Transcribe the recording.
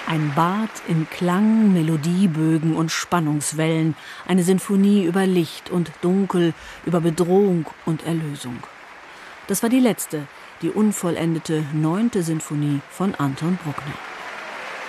Ein Bad in Klang, Melodiebögen und Spannungswellen, eine Sinfonie über Licht und Dunkel, über Bedrohung und Erlösung. Das war die letzte, die unvollendete 9. Sinfonie von Anton Bruckner.